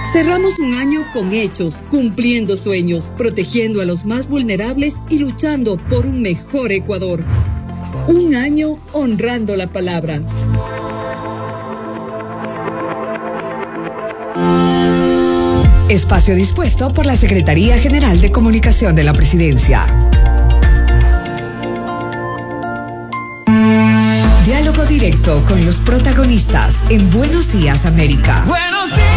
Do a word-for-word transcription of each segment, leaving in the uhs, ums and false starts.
Cerramos un año con hechos, cumpliendo sueños, protegiendo a los más vulnerables y luchando por un mejor Ecuador. Un año honrando la palabra. Espacio dispuesto por la Secretaría General de Comunicación de la Presidencia. Diálogo directo con los protagonistas en Buenos Días, América. Buenos días.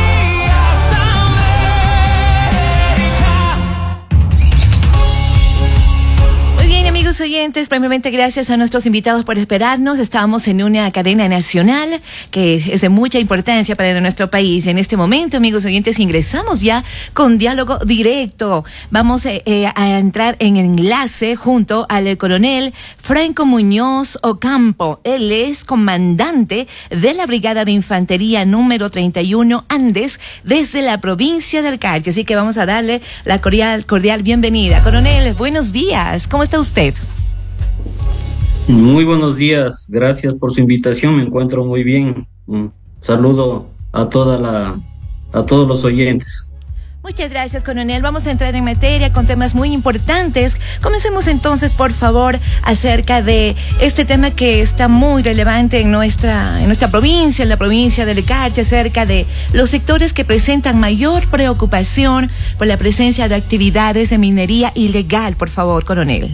Amigos oyentes, primeramente gracias a nuestros invitados por esperarnos. Estamos en una cadena nacional que es de mucha importancia para nuestro país. En este momento, amigos oyentes, ingresamos ya con diálogo directo. Vamos eh, a entrar en enlace junto al coronel Franco Muñoz Ocampo. Él es comandante de la Brigada de Infantería número treinta y uno Andes desde la provincia del Carchi. Así que vamos a darle la cordial, cordial bienvenida. Coronel, buenos días. ¿Cómo está usted? Muy buenos días, gracias por su invitación, me encuentro muy bien. Un saludo a toda la, a todos los oyentes. Muchas gracias, coronel. Vamos a entrar en materia con temas muy importantes. Comencemos entonces, por favor, acerca de este tema que está muy relevante en nuestra, en nuestra provincia, en la provincia del Carchi, acerca de los sectores que presentan mayor preocupación por la presencia de actividades de minería ilegal. Por favor, coronel.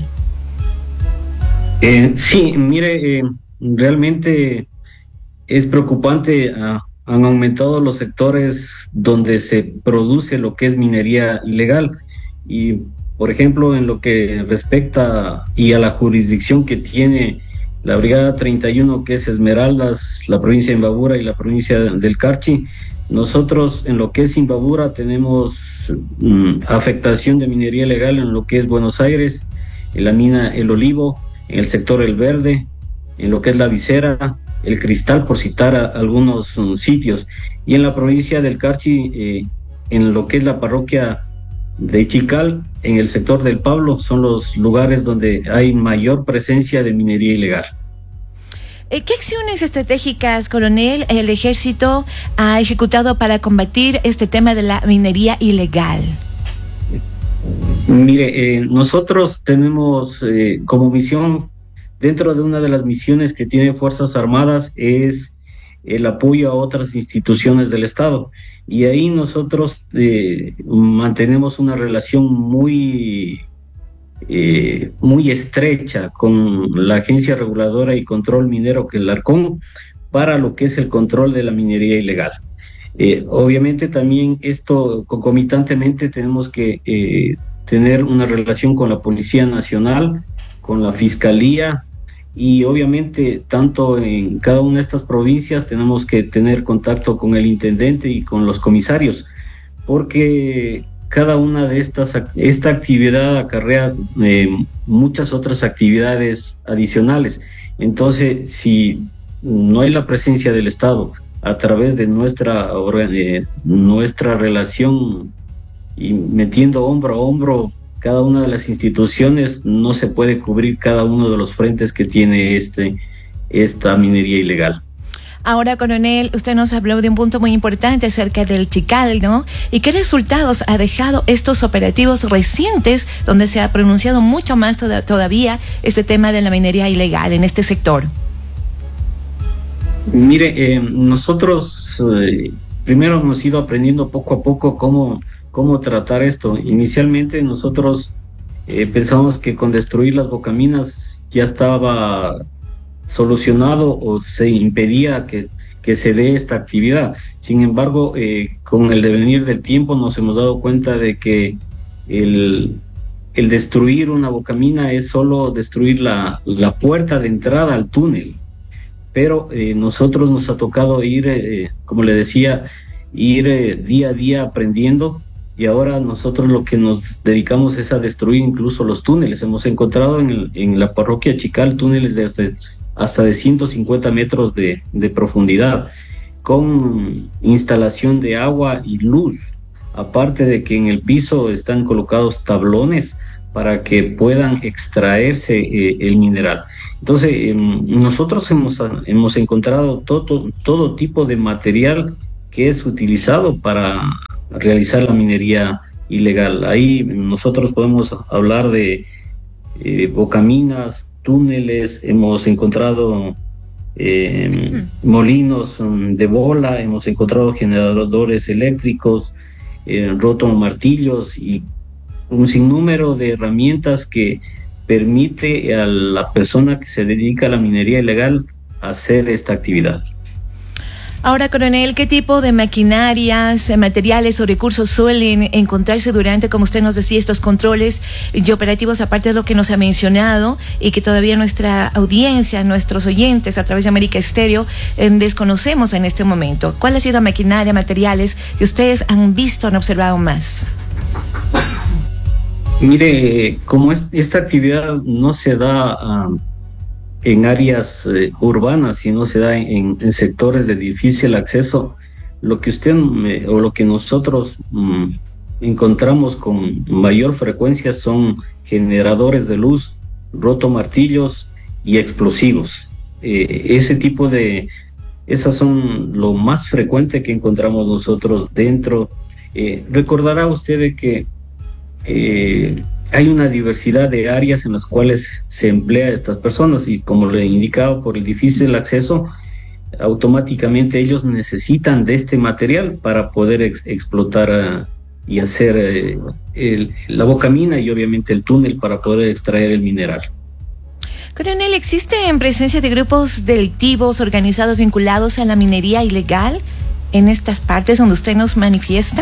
Eh, sí, mire, eh, realmente es preocupante. Uh, han aumentado los sectores donde se produce lo que es minería ilegal y, por ejemplo, en lo que respecta y a la jurisdicción que tiene la Brigada treinta y uno, que es Esmeraldas, la provincia de Imbabura y la provincia del Carchi, nosotros en lo que es Imbabura tenemos mm, afectación de minería ilegal en lo que es Buenos Aires, en la mina El Olivo, en el sector El Verde, en lo que es La Visera, El Cristal, por citar a algunos um, sitios. Y en la provincia del Carchi, eh, en lo que es la parroquia de Chical, en el sector del Pablo, son los lugares donde hay mayor presencia de minería ilegal. ¿Qué acciones estratégicas, coronel, el ejército ha ejecutado para combatir este tema de la minería ilegal? Mire, eh, nosotros tenemos eh, como misión, dentro de una de las misiones que tiene Fuerzas Armadas, es el apoyo a otras instituciones del Estado. Y ahí nosotros eh, mantenemos una relación muy, eh, muy estrecha con la Agencia Reguladora y Control Minero, que es la ARCON, para lo que es el control de la minería ilegal. Eh, obviamente también esto concomitantemente tenemos que eh, tener una relación con la Policía Nacional, con la Fiscalía, y obviamente tanto en cada una de estas provincias tenemos que tener contacto con el intendente y con los comisarios, porque cada una de estas, esta actividad acarrea eh, muchas otras actividades adicionales. Entonces, si no hay la presencia del Estado a través de nuestra, eh, nuestra relación y metiendo hombro a hombro cada una de las instituciones, no se puede cubrir cada uno de los frentes que tiene este esta minería ilegal. Ahora, coronel, usted nos habló de un punto muy importante acerca del Chical, ¿no? ¿Y qué resultados ha dejado estos operativos recientes donde se ha pronunciado mucho más toda, todavía este tema de la minería ilegal en este sector? Mire, eh, nosotros eh, primero hemos ido aprendiendo poco a poco cómo cómo tratar esto. Inicialmente nosotros eh, pensamos que con destruir las bocaminas ya estaba solucionado o se impedía que, que se dé esta actividad. Sin embargo, eh, con el devenir del tiempo nos hemos dado cuenta de que el, el destruir una bocamina es solo destruir la, la puerta de entrada al túnel. Pero eh, nosotros nos ha tocado ir, eh, como le decía, ir eh, día a día aprendiendo. Y ahora nosotros lo que nos dedicamos es a destruir incluso los túneles. Hemos encontrado en, el, en la parroquia Chical túneles de hasta, hasta de ciento cincuenta metros de, de profundidad, con instalación de agua y luz. Aparte de que en el piso están colocados tablones para que puedan extraerse eh, el mineral. Entonces, eh, nosotros hemos, hemos encontrado todo, todo tipo de material que es utilizado para realizar la minería ilegal. Ahí nosotros podemos hablar de eh, bocaminas, túneles, hemos encontrado eh, molinos de bola, hemos encontrado generadores eléctricos, eh, roto martillos y un sinnúmero de herramientas que permite a la persona que se dedica a la minería ilegal hacer esta actividad. Ahora, coronel, ¿qué tipo de maquinarias, materiales o recursos suelen encontrarse durante, como usted nos decía, estos controles y operativos, aparte de lo que nos ha mencionado y que todavía nuestra audiencia, nuestros oyentes a través de América Estéreo eh, desconocemos en este momento? ¿Cuál ha sido la maquinaria, materiales que ustedes han visto, han observado más? Mire, como es, esta actividad no se da uh, en áreas eh, urbanas, sino se da en, en sectores de difícil acceso, lo que usted me, o lo que nosotros mm, encontramos con mayor frecuencia son generadores de luz, rotomartillos y explosivos. Eh, ese tipo de, esas son lo más frecuente que encontramos nosotros dentro. Eh, recordará usted de que Eh, hay una diversidad de áreas en las cuales se emplea a estas personas y, como le indicaba, por el difícil acceso, automáticamente ellos necesitan de este material para poder ex explotar uh, y hacer eh, el, la bocamina y obviamente el túnel para poder extraer el mineral. Coronel, ¿existe en presencia de grupos delictivos organizados vinculados a la minería ilegal en estas partes donde usted nos manifiesta?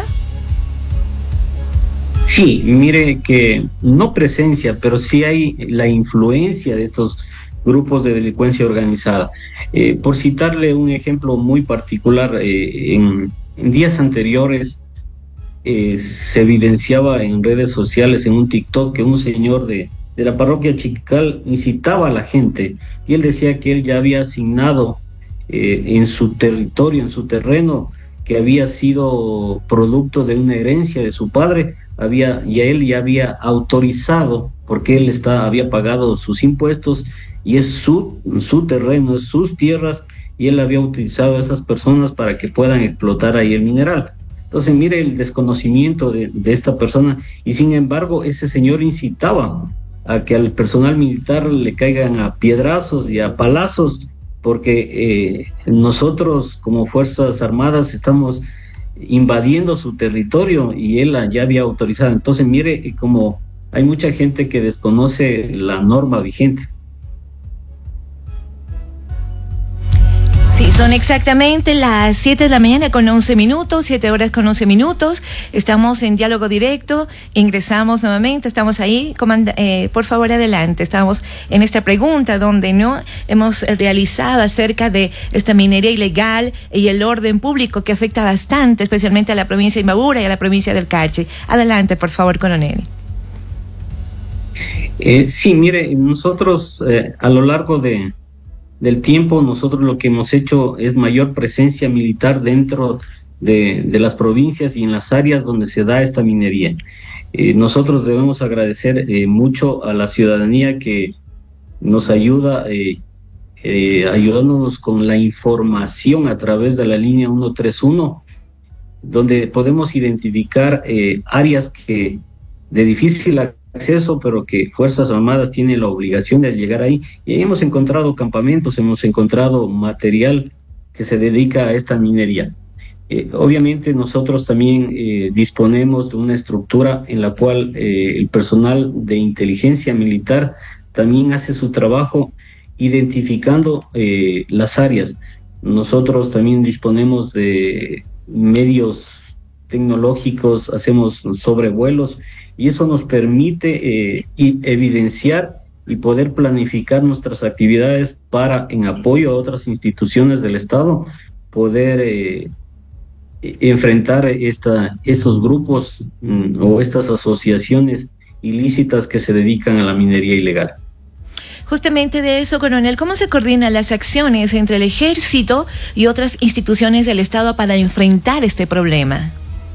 Sí, mire que no presencia, pero sí hay la influencia de estos grupos de delincuencia organizada. Eh, por citarle un ejemplo muy particular, eh, en, en días anteriores eh, se evidenciaba en redes sociales, en un TikTok, que un señor de, de la parroquia Chiquical incitaba a la gente, y él decía que él ya había asignado eh, en su territorio, en su terreno, que había sido producto de una herencia de su padre, había y a él ya había autorizado, porque él está había pagado sus impuestos y es su su terreno, es sus tierras, y él había utilizado a esas personas para que puedan explotar ahí el mineral. Entonces mire el desconocimiento de, de esta persona, y sin embargo ese señor incitaba a que al personal militar le caigan a piedrazos y a palazos, porque eh, nosotros como Fuerzas Armadas estamos invadiendo su territorio y él ya había autorizado. Entonces mire como hay mucha gente que desconoce la norma vigente. Sí, son exactamente las siete de la mañana con once minutos, siete horas con once minutos. Estamos en diálogo directo, ingresamos nuevamente, estamos ahí. Comanda, eh, por favor, adelante. Estamos en esta pregunta donde no hemos realizado acerca de esta minería ilegal y el orden público que afecta bastante, especialmente a la provincia de Imbabura y a la provincia del Carchi. Adelante, por favor, coronel. Eh, sí, mire, nosotros eh, a lo largo de del tiempo, nosotros lo que hemos hecho es mayor presencia militar dentro de, de las provincias y en las áreas donde se da esta minería. Eh, nosotros debemos agradecer eh, mucho a la ciudadanía que nos ayuda, eh, eh, ayudándonos con la información a través de la línea ciento treinta y uno, donde podemos identificar eh, áreas que de difícil acceso, pero que Fuerzas Armadas tienen la obligación de llegar ahí, y ahí hemos encontrado campamentos, hemos encontrado material que se dedica a esta minería. Eh, obviamente nosotros también eh, disponemos de una estructura en la cual eh, el personal de inteligencia militar también hace su trabajo identificando eh, las áreas. Nosotros también disponemos de medios tecnológicos, hacemos sobrevuelos, y eso nos permite eh, y evidenciar y poder planificar nuestras actividades para, en apoyo a otras instituciones del Estado, poder eh, enfrentar esta, estos grupos mm, o estas asociaciones ilícitas que se dedican a la minería ilegal. Justamente de eso, coronel, ¿cómo se coordinan las acciones entre el Ejército y otras instituciones del Estado para enfrentar este problema?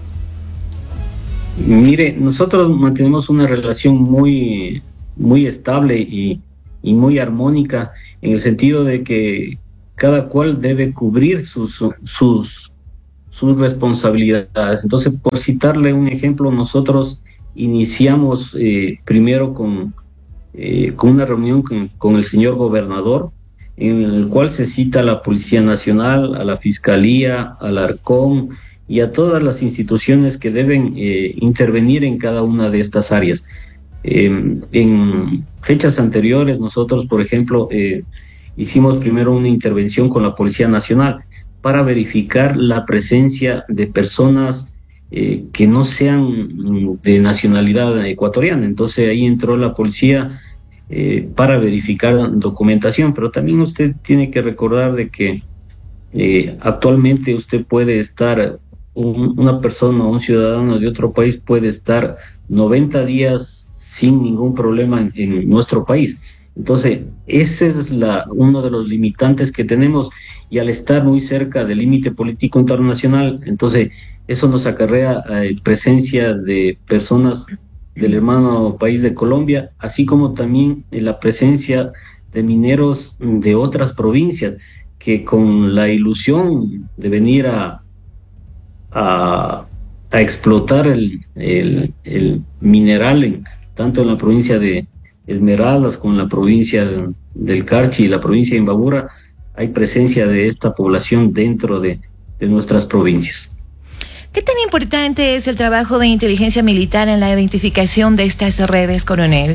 Mire, nosotros mantenemos una relación muy, muy estable y, y muy armónica, en el sentido de que cada cual debe cubrir sus, sus, sus responsabilidades. Entonces, por citarle un ejemplo, nosotros iniciamos eh, primero con, eh, con una reunión con, con el señor gobernador, en el cual se cita a la Policía Nacional, a la Fiscalía, al Arcón y a todas las instituciones que deben eh, intervenir en cada una de estas áreas. Eh, en fechas anteriores nosotros, por ejemplo, eh, hicimos primero una intervención con la Policía Nacional para verificar la presencia de personas eh, que no sean de nacionalidad ecuatoriana. Entonces ahí entró la policía eh, para verificar documentación, pero también usted tiene que recordar de que eh, actualmente usted puede estar, un, una persona o un ciudadano de otro país puede estar noventa días sin ningún problema en, en nuestro país. Entonces, ese es la, uno de los limitantes que tenemos, y al estar muy cerca del límite político internacional, entonces eso nos acarrea eh, presencia de personas del hermano país de Colombia, así como también eh, la presencia de mineros de otras provincias, que con la ilusión de venir a, a, a explotar el, el, el mineral en tanto en la provincia de Esmeraldas como en la provincia del Carchi y la provincia de Imbabura, hay presencia de esta población dentro de, de nuestras provincias. ¿Qué tan importante es el trabajo de inteligencia militar en la identificación de estas redes, coronel?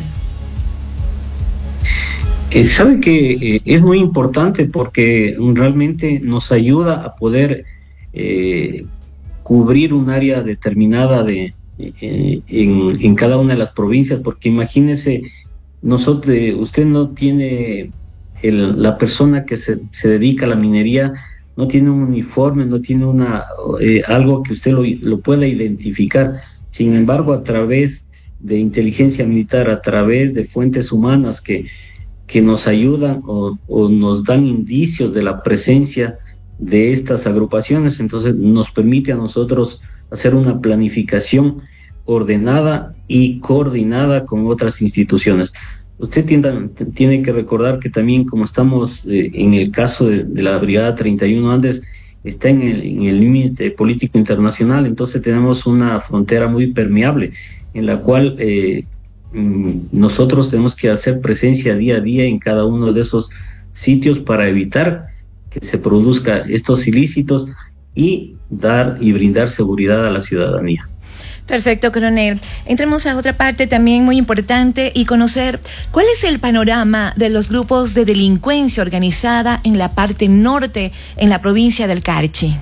Eh, sabe que eh, es muy importante porque realmente nos ayuda a poder eh, cubrir un área determinada de En, en cada una de las provincias, porque imagínese, nosotros, usted no tiene, el, la persona que se, se dedica a la minería no tiene un uniforme, no tiene una eh, algo que usted lo, lo pueda identificar. Sin embargo, a través de inteligencia militar, a través de fuentes humanas que, que nos ayudan o, o nos dan indicios de la presencia de estas agrupaciones, entonces nos permite a nosotros hacer una planificación ordenada y coordinada con otras instituciones. Usted tiene, tiene que recordar que también, como estamos eh, en el caso de, de la Brigada treinta y uno Andes, está en el en el límite político internacional, entonces tenemos una frontera muy permeable, en la cual eh, nosotros tenemos que hacer presencia día a día en cada uno de esos sitios para evitar que se produzcan estos ilícitos y dar y brindar seguridad a la ciudadanía. Perfecto, coronel. Entremos a otra parte también muy importante y conocer cuál es el panorama de los grupos de delincuencia organizada en la parte norte, en la provincia del Carchi.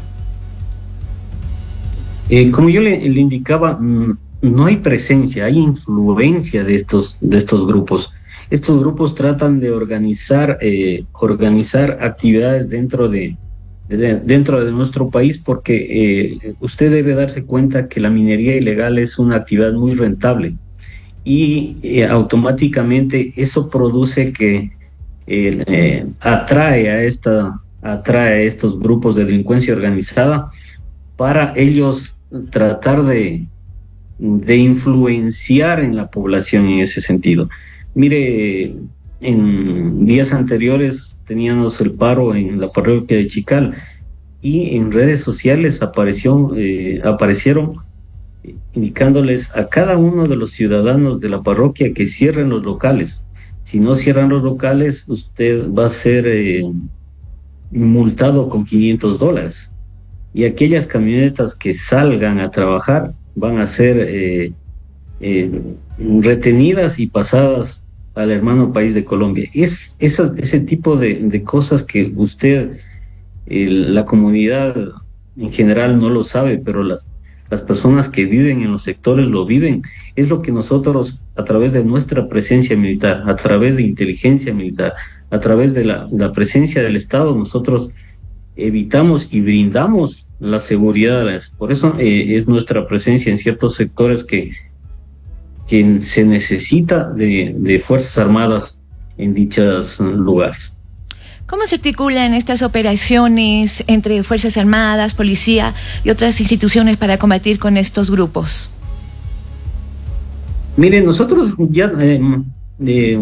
Eh, como yo le, le indicaba, mmm, no hay presencia, hay influencia de estos de estos grupos. Estos grupos tratan de organizar eh, organizar actividades dentro de De, dentro de nuestro país, porque eh, usted debe darse cuenta que la minería ilegal es una actividad muy rentable y eh, automáticamente eso produce que eh, eh, atrae a esta atrae a estos grupos de delincuencia organizada para ellos tratar de de influenciar en la población en ese sentido. Mire, en días anteriores teníamos el paro en la parroquia de Chical y en redes sociales apareció, eh, aparecieron indicándoles a cada uno de los ciudadanos de la parroquia que cierren los locales. Si no cierran los locales, usted va a ser eh, multado con quinientos dólares. Y aquellas camionetas que salgan a trabajar van a ser eh, eh, retenidas y pasadas al hermano país de Colombia. Es esa, ese tipo de, de cosas que usted, eh, la comunidad en general no lo sabe, pero las, las personas que viven en los sectores lo viven. Es lo que nosotros, a través de nuestra presencia militar, a través de inteligencia militar, a través de la, la presencia del Estado, nosotros evitamos y brindamos la seguridad. Por eso eh, es nuestra presencia en ciertos sectores que que se necesita de, de Fuerzas Armadas en dichos lugares. ¿Cómo se articulan estas operaciones entre Fuerzas Armadas, Policía y otras instituciones para combatir con estos grupos? Mire, nosotros ya eh, eh,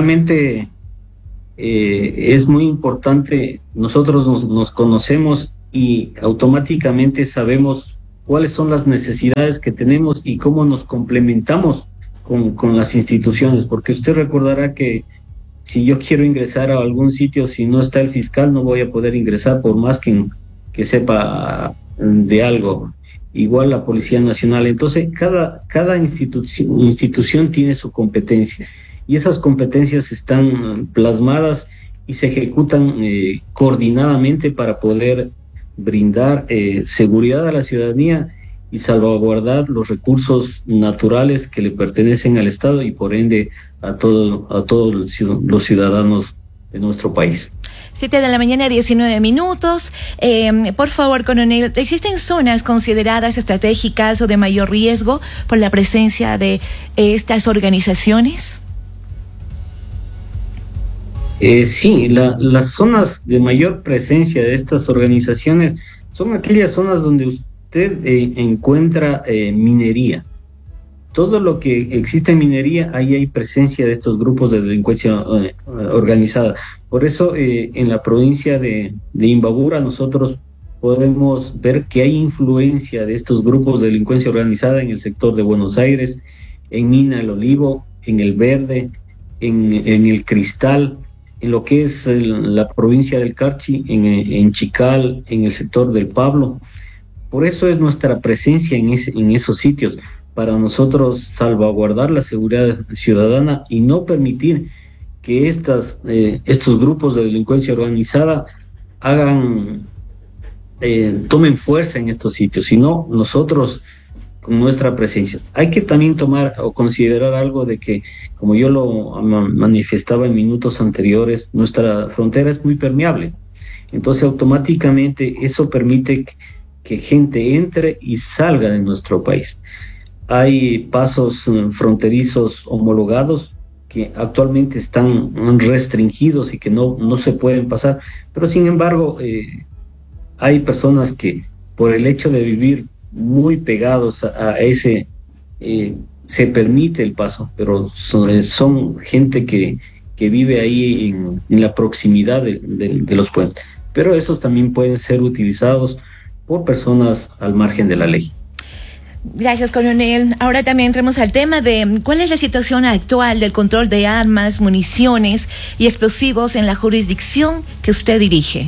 realmente eh, es muy importante, nosotros nos, nos conocemos y automáticamente sabemos cuáles son las necesidades que tenemos y cómo nos complementamos con, con las instituciones, porque usted recordará que si yo quiero ingresar a algún sitio, si no está el fiscal, no voy a poder ingresar por más que, que sepa de algo. Igual la Policía Nacional. Entonces, cada, cada institución, institución tiene su competencia y esas competencias están plasmadas y se ejecutan eh, coordinadamente para poder brindar eh, seguridad a la ciudadanía y salvaguardar los recursos naturales que le pertenecen al Estado y por ende a, todo, a todos los ciudadanos de nuestro país. Siete de la mañana, diecinueve minutos. Eh, por favor, coronel, ¿existen zonas consideradas estratégicas o de mayor riesgo por la presencia de eh, estas organizaciones? Eh, sí, la, las zonas de mayor presencia de estas organizaciones son aquellas zonas donde usted eh, encuentra eh, minería. Todo lo que existe en minería, ahí hay presencia de estos grupos de delincuencia eh, organizada. Por eso, eh, en la provincia de, de Imbabura, nosotros podemos ver que hay influencia de estos grupos de delincuencia organizada en el sector de Buenos Aires, en Mina El Olivo, en El Verde, en, en El Cristal, en lo que es el, la provincia del Carchi, en, en Chical, en el sector del Pablo. Por eso es nuestra presencia en, ese, en esos sitios, para nosotros salvaguardar la seguridad ciudadana y no permitir que estas, eh, estos grupos de delincuencia organizada hagan, eh, tomen fuerza en estos sitios, sino nosotros con nuestra presencia. Hay que también tomar o considerar algo de que, como yo lo manifestaba en minutos anteriores, nuestra frontera es muy permeable. Entonces automáticamente eso permite que, que gente entre y salga de nuestro país. Hay pasos fronterizos homologados que actualmente están restringidos y que no, no se pueden pasar, pero sin embargo eh, hay personas que por el hecho de vivir muy pegados a, a ese, eh, se permite el paso, pero son, son gente que, que vive ahí en, en la proximidad de, de, de los puentes, pero esos también pueden ser utilizados por personas al margen de la ley. Gracias, coronel. Ahora también entremos al tema de cuál es la situación actual del control de armas, municiones y explosivos en la jurisdicción que usted dirige.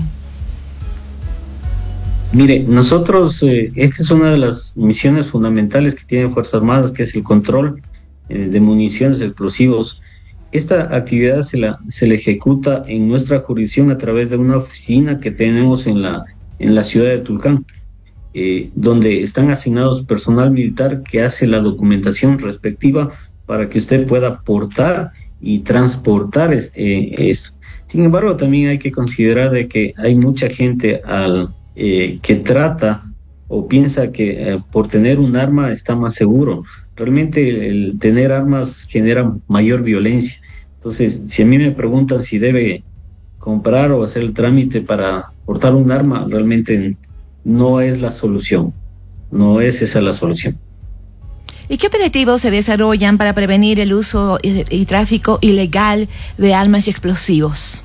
Mire, nosotros, eh, esta es una de las misiones fundamentales que tienen Fuerzas Armadas, que es el control eh, de municiones, explosivos. Esta actividad se la, se la ejecuta en nuestra jurisdicción a través de una oficina que tenemos en la, en la ciudad de Tulcán. Eh, donde están asignados personal militar que hace la documentación respectiva para que usted pueda portar y transportar eh, esto. Sin embargo, también hay que considerar de que hay mucha gente al, eh, que trata o piensa que eh, por tener un arma está más seguro. Realmente el, el tener armas genera mayor violencia. Entonces, si a mí me preguntan si debe comprar o hacer el trámite para portar un arma, realmente no es la solución, no es esa la solución. ¿Y qué operativos se desarrollan para prevenir el uso y, y tráfico ilegal de armas y explosivos?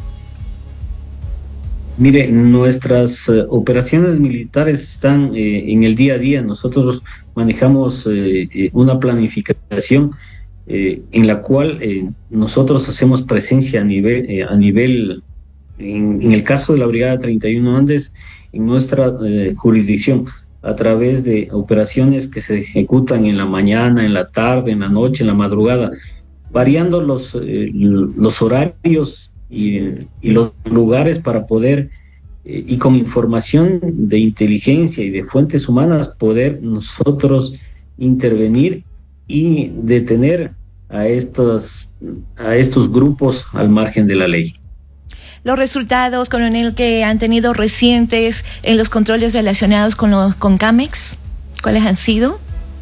Mire, nuestras eh, operaciones militares están eh, en el día a día. Nosotros manejamos eh, eh, una planificación eh, en la cual eh, nosotros hacemos presencia a nivel, eh, a nivel en, en el caso de la Brigada treinta y uno Andes, en nuestra eh, jurisdicción, a través de operaciones que se ejecutan en la mañana, en la tarde, en la noche, en la madrugada, variando los, eh, los horarios y, y los lugares para poder, eh, y con información de inteligencia y de fuentes humanas, poder nosotros intervenir y detener a estos, a estos grupos al margen de la ley. Los resultados, coronel, que han tenido recientes en los controles relacionados con los con CAMEX, ¿cuáles han sido?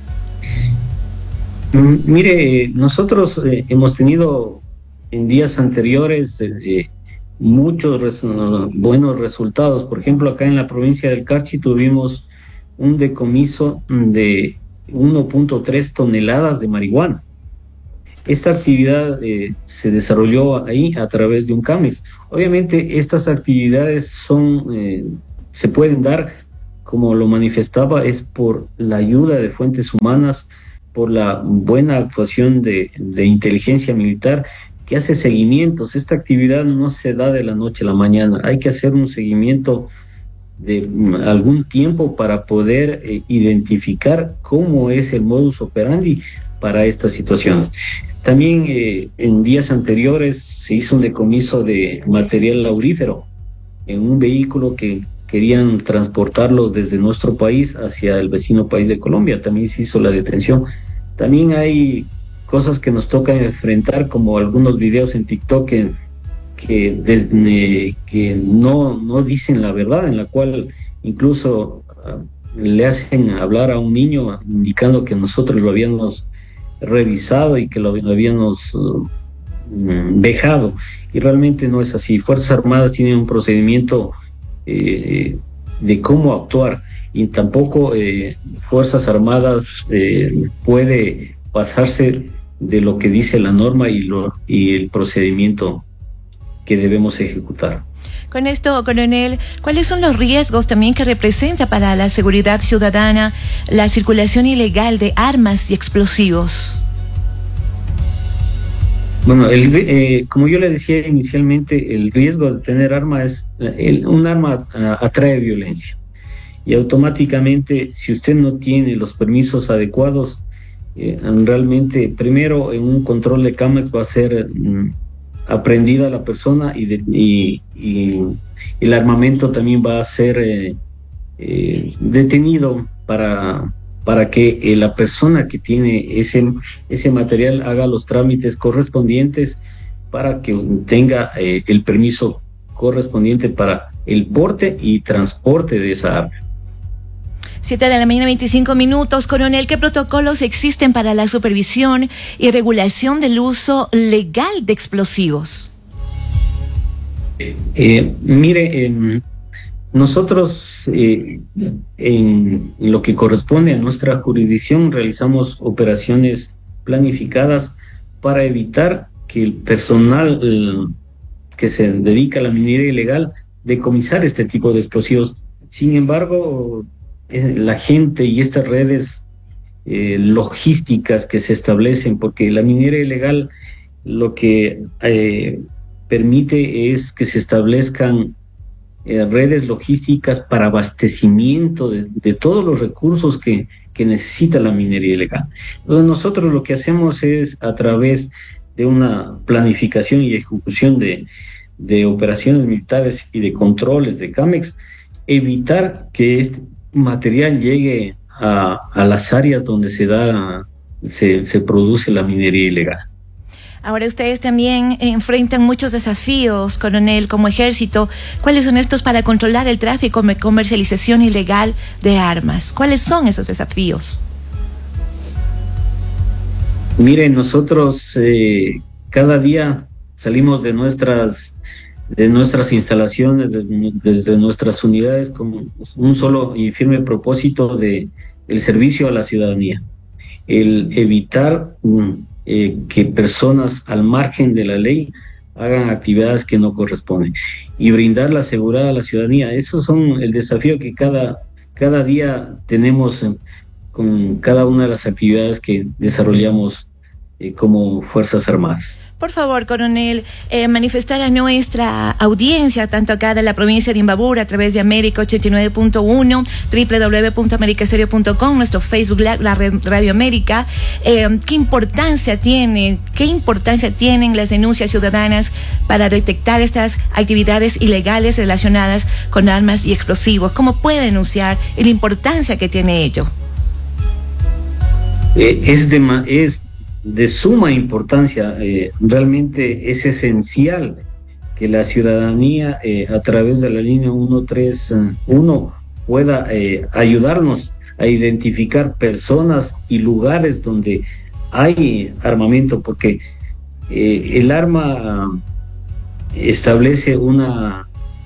Mm, mire, nosotros eh, hemos tenido en días anteriores eh, muchos res, buenos resultados. Por ejemplo, acá en la provincia del Carchi tuvimos un decomiso de uno punto tres toneladas de marihuana. Esta actividad eh, se desarrolló ahí a través de un CAMEX. Obviamente estas actividades son, eh, se pueden dar, como lo manifestaba, es por la ayuda de fuentes humanas, por la buena actuación de, de inteligencia militar, que hace seguimientos. Esta actividad no se da de la noche a la mañana, hay que hacer un seguimiento de algún tiempo para poder eh, identificar cómo es el modus operandi para estas situaciones. También eh, en días anteriores se hizo un decomiso de material aurífero en un vehículo que querían transportarlo desde nuestro país hacia el vecino país de Colombia. También se hizo la detención. También hay cosas que nos toca enfrentar, como algunos videos en TikTok que, que, desde, que no, no dicen la verdad, en la cual incluso uh, le hacen hablar a un niño indicando que nosotros lo habíamos revisado y que lo habíamos uh, vejado, y realmente no es así. Fuerzas Armadas tienen un procedimiento eh, de cómo actuar, y tampoco eh, Fuerzas Armadas eh, puede pasarse de lo que dice la norma y, lo, y el procedimiento que debemos ejecutar. Con esto, coronel, ¿cuáles son los riesgos también que representa para la seguridad ciudadana la circulación ilegal de armas y explosivos? Bueno, el, eh, como yo le decía inicialmente, el riesgo de tener arma es, el, un arma uh, atrae violencia, y automáticamente, si usted no tiene los permisos adecuados, eh, realmente primero en un control de CAMEX va a ser mm, aprendida la persona, y, de, y, y el armamento también va a ser eh, eh, detenido para, para que eh, la persona que tiene ese, ese material haga los trámites correspondientes para que tenga eh, el permiso correspondiente para el porte y transporte de esa arma. Siete de la mañana, veinticinco minutos. Coronel, ¿qué protocolos existen para la supervisión y regulación del uso legal de explosivos? Eh, mire, eh, nosotros eh, en lo que corresponde a nuestra jurisdicción realizamos operaciones planificadas para evitar que el personal eh, que se dedica a la minería ilegal decomisar este tipo de explosivos. Sin embargo, la gente y estas redes eh, logísticas que se establecen, porque la minería ilegal lo que eh, permite es que se establezcan eh, redes logísticas para abastecimiento de, de todos los recursos que, que necesita la minería ilegal. Entonces nosotros lo que hacemos es, a través de una planificación y ejecución de, de operaciones militares y de controles de CAMEX, evitar que este material llegue a, a las áreas donde se da se, se produce la minería ilegal. Ahora ustedes también enfrentan muchos desafíos, coronel, como ejército. ¿Cuáles son estos para controlar el tráfico y comercialización ilegal de armas? ¿Cuáles son esos desafíos? Miren, nosotros eh, cada día salimos de nuestras de nuestras instalaciones, desde, desde nuestras unidades, con un solo y firme propósito de el servicio a la ciudadanía, el evitar eh, que personas al margen de la ley hagan actividades que no corresponden, y brindar la seguridad a la ciudadanía. Esos son el desafío que cada, cada día tenemos en, con cada una de las actividades que desarrollamos eh, como Fuerzas Armadas. Por favor, coronel, eh, manifestar a nuestra audiencia, tanto acá de la provincia de Imbabura, a través de América ochenta y nueve punto uno, doble u doble u doble u punto america stereo punto com, nuestro Facebook, la, la Radio América, eh, qué importancia tiene, qué importancia tienen las denuncias ciudadanas para detectar estas actividades ilegales relacionadas con armas y explosivos. ¿Cómo puede denunciar y la importancia que tiene ello? Eh, es de es de suma importancia, eh, realmente es esencial que la ciudadanía eh, a través de la línea ciento treinta y uno pueda eh, ayudarnos a identificar personas y lugares donde hay armamento, porque eh, el arma establece una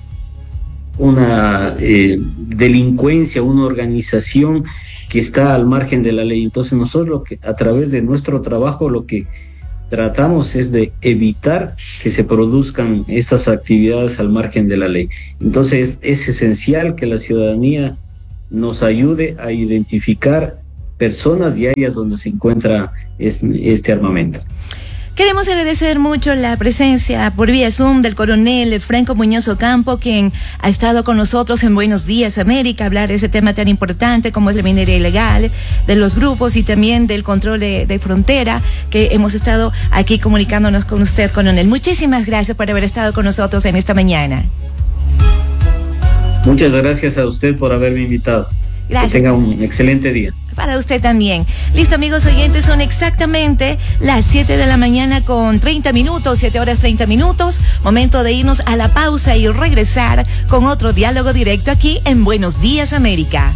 una eh, delincuencia, una organización que está al margen de la ley. Entonces nosotros lo que, a través de nuestro trabajo, lo que tratamos es de evitar que se produzcan estas actividades al margen de la ley. Entonces es esencial que la ciudadanía nos ayude a identificar personas y áreas donde se encuentra este armamento. Queremos agradecer mucho la presencia por vía Zoom del coronel Franco Muñoz Ocampo, quien ha estado con nosotros en Buenos Días América, hablar de ese tema tan importante como es la minería ilegal, de los grupos y también del control de, de frontera, que hemos estado aquí comunicándonos con usted, coronel. Muchísimas gracias por haber estado con nosotros en esta mañana. Muchas gracias a usted por haberme invitado. Gracias. Que tenga un excelente día. Para usted también. Listo, amigos oyentes, son exactamente las siete de la mañana con treinta minutos, siete horas treinta minutos. Momento de irnos a la pausa y regresar con otro diálogo directo aquí en Buenos Días América.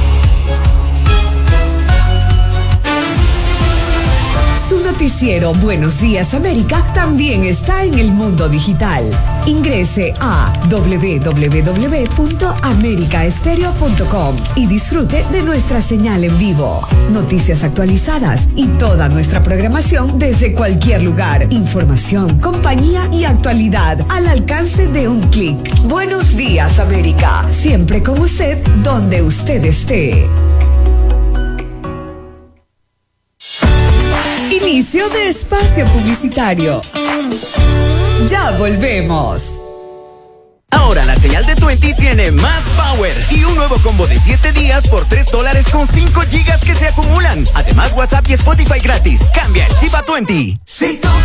Su noticiero Buenos Días América también está en el mundo digital. Ingrese a doble u doble u doble u punto america estéreo punto com y disfrute de nuestra señal en vivo. Noticias actualizadas y toda nuestra programación desde cualquier lugar. Información, compañía y actualidad al alcance de un clic. Buenos Días América. Siempre con usted, donde usted esté. Inicio de espacio publicitario. Ya volvemos. Ahora la señal de veinte tiene más power y un nuevo combo de siete días por tres dólares con cinco gigas que se acumulan. Además, WhatsApp y Spotify gratis. Cambia el chip a veinte. Si tú